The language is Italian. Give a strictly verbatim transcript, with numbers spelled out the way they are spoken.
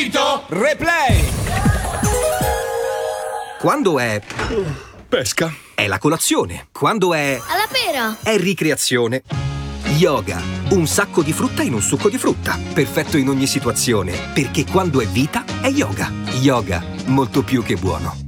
Finito? Replay! Quando è... Pesca. È la colazione. Quando è... Alla pera! È ricreazione. Yoga. Un sacco di frutta in un succo di frutta. Perfetto in ogni situazione. Perché quando è vita, è yoga. Yoga. Molto più che buono.